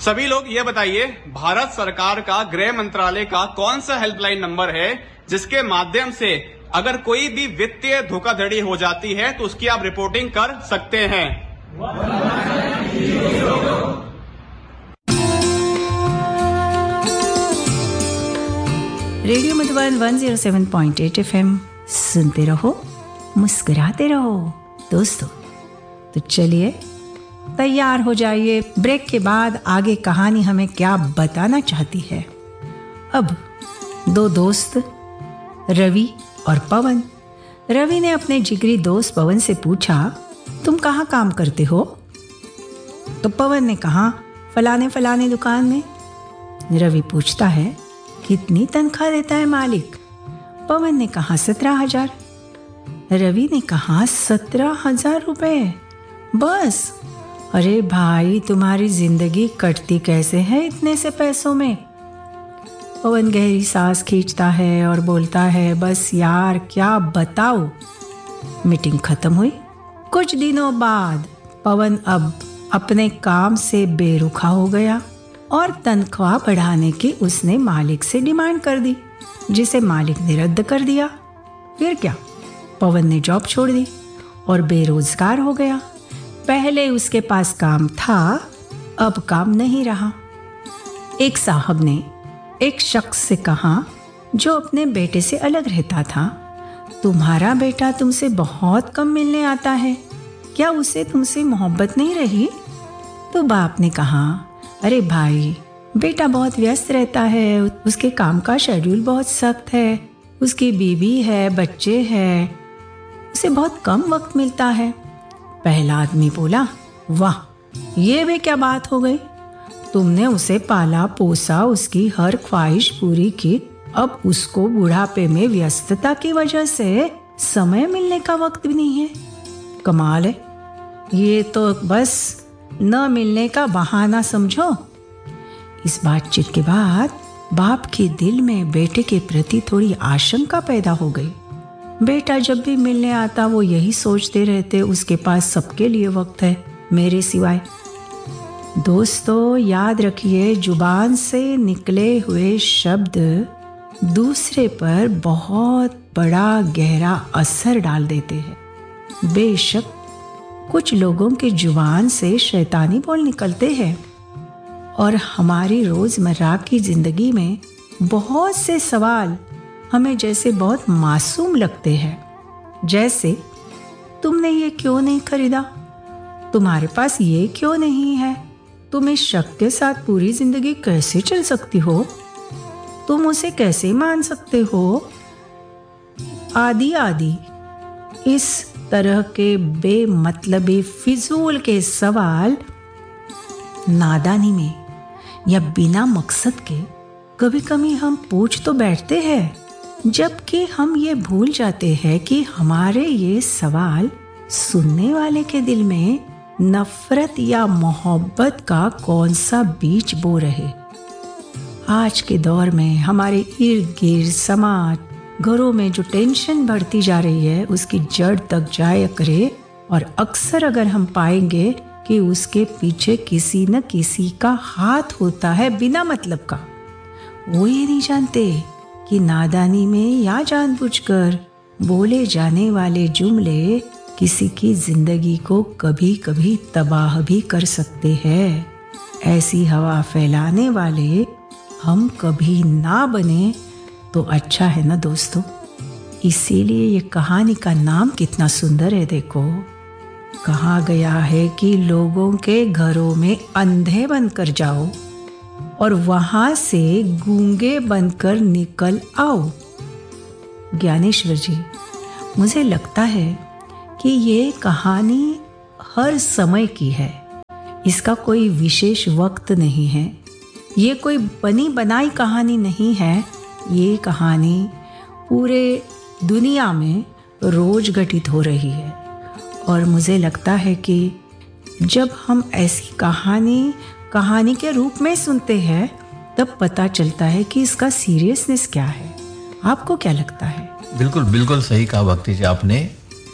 सभी लोग ये बताइए, भारत सरकार का गृह मंत्रालय का कौन सा हेल्पलाइन नंबर है जिसके माध्यम से अगर कोई भी वित्तीय धोखाधड़ी हो जाती है तो उसकी आप रिपोर्टिंग कर सकते हैं? रेडियो मधुबन 107.8 FM सुनते रहो, मुस्कुराते रहो। दोस्तों, तो चलिए तैयार हो जाइए। ब्रेक के बाद आगे कहानी हमें क्या बताना चाहती है। अब दो दोस्त रवि और पवन। रवि ने अपने जिगरी दोस्त पवन से पूछा, तुम कहाँ काम करते हो? तो पवन ने कहा, फलाने दुकान में। रवि पूछता है, कितनी तनख्वाह देता है मालिक? पवन ने कहा 17,000। रवि ने कहा 17,000 रुपए बस? अरे भाई, तुम्हारी जिंदगी कटती कैसे है इतने से पैसों में? पवन गहरी सांस खींचता है और बोलता है, बस यार क्या बताऊं। मीटिंग खत्म हुई। कुछ दिनों बाद पवन अब अपने काम से बेरुखा हो गया और तनख्वाह बढ़ाने की उसने मालिक से डिमांड कर दी, जिसे मालिक ने रद्द कर दिया। फिर क्या, पवन ने जॉब छोड़ दी और बेरोजगार हो गया। पहले उसके पास काम था, अब काम नहीं रहा। एक साहब ने एक शख्स से कहा, जो अपने बेटे से अलग रहता था, तुम्हारा बेटा तुमसे बहुत कम मिलने आता है, क्या उसे तुमसे मोहब्बत नहीं रही? तो बाप ने कहा, अरे भाई, बेटा बहुत व्यस्त रहता है, उसके काम का शेड्यूल बहुत सख्त है, उसकी बीवी है, बच्चे हैं, उसे बहुत कम वक्त मिलता है। पहला आदमी बोला, वाह, ये भी क्या बात हो गई? तुमने उसे पाला पोसा, उसकी हर ख्वाहिश पूरी की, अब उसको बुढ़ापे में व्यस्तता की वजह से समय मिलने का वक्त भी नहीं है। कमाल है, ये तो बस न मिलने का बहाना समझो। इस बातचीत के बाद बाप के दिल में बेटे के प्रति थोड़ी आशंका पैदा हो गई। बेटा जब भी मिलने आता वो यही सोचते रहते, उसके पास सबके लिए वक्त है मेरे सिवाय। दोस्तों, याद रखिए, जुबान से निकले हुए शब्द दूसरे पर बहुत बड़ा गहरा असर डाल देते हैं। बेशक कुछ लोगों की जुबान से शैतानी बोल निकलते हैं और हमारी रोजमर्रा की जिंदगी में बहुत से सवाल हमें जैसे बहुत मासूम लगते हैं। जैसे, तुमने ये क्यों नहीं खरीदा? तुम्हारे पास ये क्यों नहीं है? तुम इस शख्स के साथ पूरी जिंदगी कैसे चल सकती हो? तुम उसे कैसे मान सकते हो? आदि इस तरह के बेमतलबी फिजूल के सवाल नादानी में या बिना मकसद के कभी कभी हम पूछ तो बैठते हैं, जबकि हम ये भूल जाते हैं कि हमारे ये सवाल सुनने वाले के दिल में नफरत या मोहब्बत का कौन सा बीज बो रहे। आज के दौर में हमारे इर्द गिर्द समाज, घरों में जो टेंशन बढ़ती जा रही है, उसकी जड़ तक जाया करे, और अक्सर अगर हम पाएंगे कि उसके पीछे किसी न किसी का हाथ होता है बिना मतलब का। वो ये नहीं जानते कि नादानी में या जानबूझकर बोले जाने वाले जुमले किसी की जिंदगी को कभी कभी तबाह भी कर सकते हैं। ऐसी हवा फैलाने वाले हम कभी ना बने तो अच्छा है ना दोस्तों। इसीलिए ये कहानी का नाम कितना सुंदर है। देखो, कहा गया है कि लोगों के घरों में अंधे बनकर जाओ और वहां से गूंगे बनकर निकल आओ। ज्ञानेश्वर जी, मुझे लगता है कि ये कहानी हर समय की है, इसका कोई विशेष वक्त नहीं है, ये कोई बनी बनाई कहानी नहीं है। ये कहानी पूरे दुनिया में रोज घटित हो रही है और मुझे लगता है कि जब हम ऐसी कहानी के रूप में सुनते हैं तब पता चलता है कि इसका सीरियसनेस क्या है। आपको क्या लगता है? बिल्कुल सही कहा भक्ति जी आपने,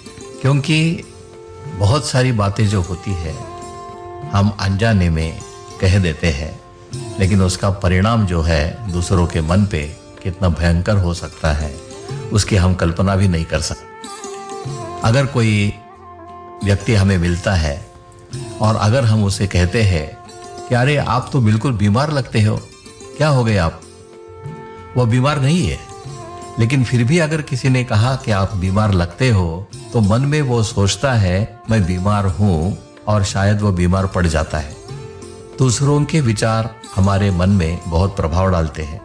क्योंकि बहुत सारी बातें जो होती है हम अनजाने में कह देते हैं, लेकिन उसका परिणाम जो है दूसरों के मन पे कितना भयंकर हो सकता है उसकी हम कल्पना भी नहीं कर सकते। अगर कोई व्यक्ति हमें मिलता है और अगर हम उसे कहते हैं कि अरे आप तो बिल्कुल बीमार लगते हो, क्या हो गए आप, वो बीमार नहीं है, लेकिन फिर भी अगर किसी ने कहा कि आप बीमार लगते हो तो मन में वो सोचता है मैं बीमार हूं और शायद वो बीमार पड़ जाता है। दूसरों के विचार हमारे मन में बहुत प्रभाव डालते हैं,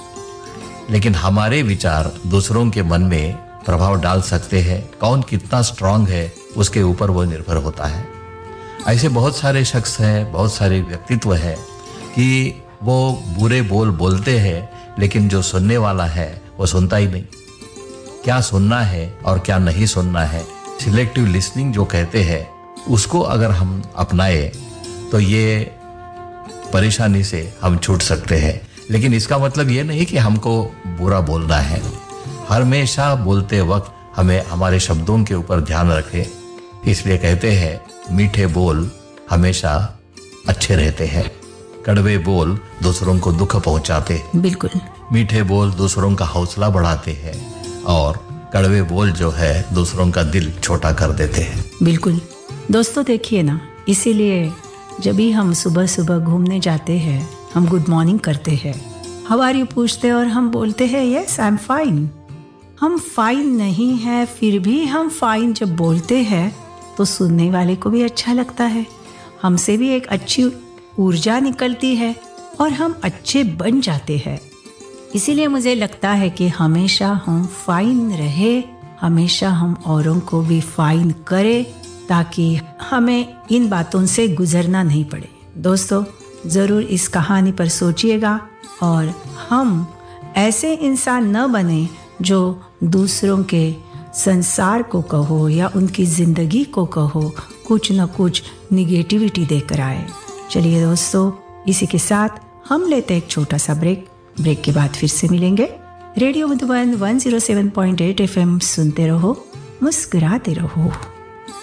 लेकिन हमारे विचार दूसरों के मन में प्रभाव डाल सकते हैं। कौन कितना स्ट्रांग है उसके ऊपर वो निर्भर होता है। ऐसे बहुत सारे शख्स हैं, बहुत सारे व्यक्तित्व हैं कि वो बुरे बोल बोलते हैं, लेकिन जो सुनने वाला है वो सुनता ही नहीं। क्या सुनना है और क्या नहीं सुनना है, सिलेक्टिव लिसनिंग जो कहते हैं, उसको अगर हम अपनाए तो ये परेशानी से हम छूट सकते हैं। लेकिन इसका मतलब ये नहीं कि हमको बुरा बोलना है। हमेशा बोलते वक्त हमें हमारे शब्दों के ऊपर ध्यान रखें। इसलिए कहते हैं मीठे बोल हमेशा अच्छे रहते हैं, कड़वे बोल दूसरों को दुख पहुंचाते। बिल्कुल। मीठे बोल दूसरों का हौसला बढ़ाते हैं और कड़वे बोल जो है दूसरों का दिल छोटा कर देते हैं। बिल्कुल दोस्तों, देखिए ना, इसीलिए जब भी हम सुबह सुबह घूमने जाते हैं, हम गुड मॉर्निंग करते हैं, हाउ आर यू पूछते हैं और हम बोलते हैं यस आई एम फाइन। हम फाइन नहीं है, फिर भी हम फाइन जब बोलते हैं तो सुनने वाले को भी अच्छा लगता है, हमसे भी एक अच्छी ऊर्जा निकलती है और हम अच्छे बन जाते हैं। इसीलिए मुझे लगता है कि हमेशा हम फाइन रहे, हमेशा हम औरों को भी फाइन करें, ताकि हमें इन बातों से गुजरना नहीं पड़े। दोस्तों, ज़रूर इस कहानी पर सोचिएगा और हम ऐसे इंसान न बने जो दूसरों के संसार को कहो या उनकी ज़िंदगी को कहो कुछ न कुछ निगेटिविटी देकर आए। चलिए दोस्तों, इसी के साथ हम लेते एक छोटा सा ब्रेक के बाद फिर से मिलेंगे। रेडियो मधुबन 107.8 FM सुनते रहो, मुस्कुराते रहो।